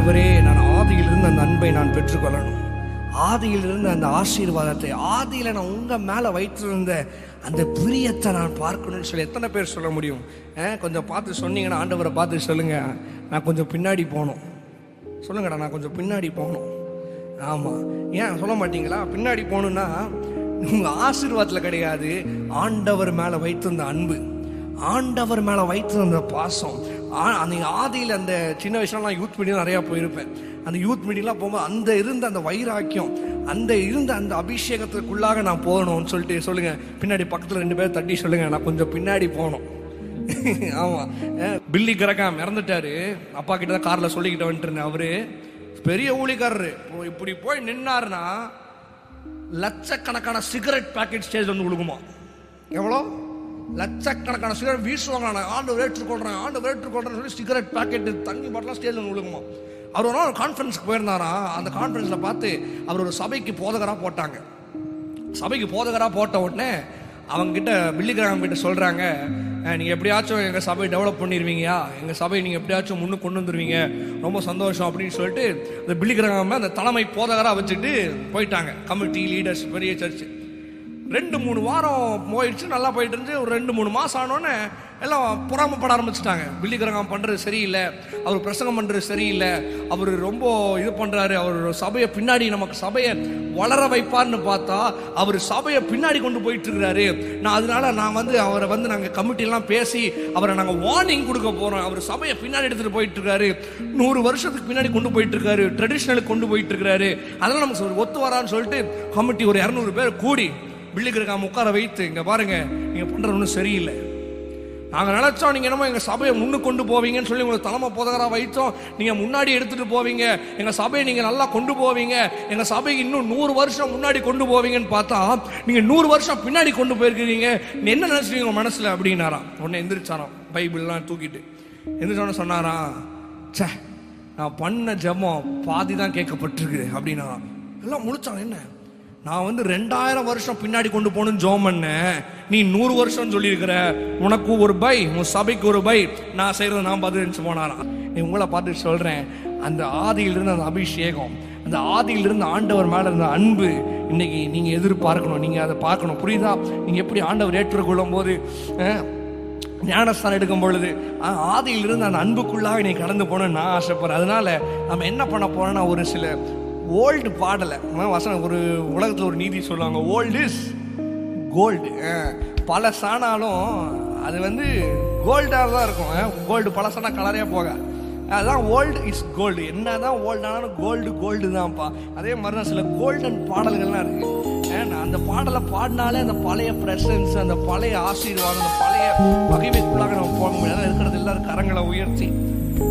ஆண்டவரே, நான் ஆதியிலிருந்து அந்த அன்பை நான் பெற்றுக்கொள்ளணும், ஆதியிலிருந்து அந்த ஆசீர்வாதத்தை, ஆதியில் நான் உங்கள் மேலே வைத்திருந்த அந்த பிரியத்தை நான் பார்க்கணும்னு சொல்லி எத்தனை பேர் சொல்ல முடியும்? கொஞ்சம் பார்த்து சொன்னீங்கன்னா, ஆண்டவரை பார்த்து சொல்லுங்கள், நான் கொஞ்சம் பின்னாடி போகணும். சொல்லுங்கடா, நான் கொஞ்சம் பின்னாடி போகணும். ஆமாம், ஏன் சொல்ல மாட்டீங்களா? பின்னாடி போகணுன்னா உங்கள் ஆசீர்வாதத்தில் கிடையாது, ஆண்டவர் மேலே வைத்திருந்த அன்பு, ஆண்டவர் மேலே வைத்திருந்த பாசம். நீங்கள் ஆதியில் அந்த சின்ன வயசுலாம் யூத் மீட்டிங் நிறையா போயிருப்பேன். அந்த யூத் மீட்டிங்லாம் போகும்போது அந்த இருந்த அந்த வைராக்கியம், அந்த இருந்த அந்த அபிஷேகத்துக்குள்ளாக நான் போகணும்னு சொல்லிட்டு சொல்லுங்கள். பின்னாடி பக்கத்தில் 2 பேர் தட்டி சொல்லுங்கள், நான் கொஞ்சம் பின்னாடி போகணும். ஆமாம், பில்லி கிரகாம் இறந்துட்டாரு. அப்பா கிட்ட தான் காரில் சொல்லிக்கிட்டு வந்துட்டு இருந்தேன். அவரு பெரிய ஊழிக்காரரு. இப்படி போய் நின்னாருன்னா லட்சக்கணக்கான சிகரெட் பாக்கெட் ஸ்டேஜ் வந்து விழுகுமா? எவ்வளோ? லட்சக்கணக்கான சிகரெட் வீசுவாங்க. ஆண்டு வேற்றுக்கொள்றேன், ஆண்டு வேற்றுக்கொள்றேன்னு சொல்லி சிகரெட் பாக்கெட், தண்ணி பாட்டிலாம் ஸ்டேஜ் வந்து விழுகுமா? அவர் ஒரு கான்ஃபரன்ஸுக்கு போயிருந்தாரா. அந்த கான்ஃபரன்ஸில் பார்த்து அவர் ஒரு சபைக்கு போதகராக போட்டாங்க. சபைக்கு போதகராக போட்ட உடனே அவங்ககிட்ட பில்லி கிரகாம் கிட்ட சொல்கிறாங்க, நீங்கள் எப்படியாச்சும் எங்கள் சபையை டெவலப் பண்ணிடுவீங்கயா, எங்கள் சபையை நீங்கள் எப்படியாச்சும் முன்னுக்கு கொண்டு வந்துடுவீங்க, ரொம்ப சந்தோஷம் அப்படின்னு சொல்லிட்டு அந்த பில்லி கிரகாம் அந்த தலைமை போதகராக வச்சுட்டு போயிட்டாங்க. கமிட்டி லீடர்ஸ், பெரிய சர்ச்சு. 2-3 வாரம் போயிடுச்சு, நல்லா போயிட்டு இருந்துச்சு. ஒரு 2-3 மாதம் ஆனோடனே எல்லாம் பொறாமப்பட ஆரம்பிச்சிட்டாங்க. பில்லி கிரகாம் பண்ணுறது சரியில்லை, அவர் பிரசங்கம் பண்ணுறது சரியில்லை, அவர் ரொம்ப இது பண்ணுறாரு, அவர் சபையை பின்னாடி நமக்கு சபையை வளர வைப்பார்னு பார்த்தா அவர் சபையை பின்னாடி கொண்டு போயிட்டு இருக்கிறாரு. அதனால அவரை நாங்கள் கமிட்டிலாம் பேசி அவரை நாங்கள் வார்னிங் கொடுக்க போகிறோம். அவர் சபையை பின்னாடி எடுத்துகிட்டு போயிட்டு இருக்காரு, 100 வருஷத்துக்கு பின்னாடி கொண்டு போயிட்டு இருக்காரு, ட்ரெடிஷ்னலுக்கு கொண்டு போயிட்டு இருக்காரு. அதெல்லாம் நமக்கு ஒத்து வரான்னு சொல்லிட்டு கமிட்டி ஒரு 200 பேர் கூடி பில்லி கிரகாம் உட்கார வைத்து, இங்கே பாருங்க, நீங்கள் பண்ணுறது ஒன்றும் சரியில்லை, நாங்கள் நினச்சோம் நீங்கள் என்னமோ எங்கள் சபையை முன்னுக்கு கொண்டு போவீங்கன்னு சொல்லி உங்களுக்கு தலைமை போதகராக வைத்தோம், நீங்கள் முன்னாடி எடுத்துகிட்டு போவீங்க, எங்கள் சபையை நீங்கள் நல்லா கொண்டு போவீங்க, எங்கள் சபைக்கு இன்னும் 100 வருஷம் முன்னாடி கொண்டு போவீங்கன்னு பார்த்தா நீங்கள் 100 வருஷம் பின்னாடி கொண்டு போயிருக்கிறீங்க, என்ன நினச்சிட்டீங்க உங்கள் மனசில் அப்படின்னாராம். உடனே எந்திரிச்சாராம், பைபிள்லாம் தூக்கிட்டு எந்திரிச்சோன்னு சொன்னாராம், சே, நான் பண்ண ஜெபம் பாதி தான் கேட்கப்பட்டிருக்கு அப்படின்னா. எல்லாம் முழிச்சாங்க. என்ன, நான் 2000 வருஷம் பின்னாடி கொண்டு போகணும்னு ஜெபம் பண்ணேன், நீ 100 வருஷம் சொல்லியிருக்கிற, உனக்கு ஒரு பை, உன் சபைக்கு ஒரு பை, நான் செய்கிறது நான் பதிலளிச்சு போனாராம். நீ உங்களை பார்த்து சொல்கிறேன், அந்த ஆதியிலிருந்து அந்த அபிஷேகம், அந்த ஆதியிலிருந்து ஆண்டவர் மேலே இருந்த அன்பு இன்னைக்கு நீங்கள் எதிர்பார்க்கணும், நீங்கள் அதை பார்க்கணும். புரியுதா? நீங்கள் எப்படி ஆண்டவர் ஏற்றுக்கொள்ளும் போது, ஞானஸ்தானம் எடுக்கும் பொழுது ஆதியிலிருந்து அந்த அன்புக்குள்ளாக நீ கடந்து போகணும்னு நான் ஆசைப்படுறேன். அதனால நம்ம என்ன பண்ண போறோம்னா, ஒரு சில ஓல்டு பாடலை வசனம், ஒரு உலகத்தில் ஒரு நீதி சொல்லுவாங்க, ஓல்டு இஸ் கோல்டு. பழசானாலும் அது கோல்டாக தான் இருக்கும். கோல்டு பழசானா கலரே போக, அதுதான் ஓல்டு இஸ் கோல்டு. என்னதான் ஓல்டு ஆனாலும் கோல்டு தான்ப்பா. அதே மாதிரி தான் சில கோல்டன் பாடல்கள்லாம் இருக்கு. அந்த பாடலை பாடினாலே அந்த பழைய பிரசன்ஸ், அந்த பழைய ஆசீர்வாதம், அந்த பழைய மகிமைக்குள்ளாக நம்ம போக முடியாது. இருக்கிறது எல்லாரும் கரங்களை உயர்த்தி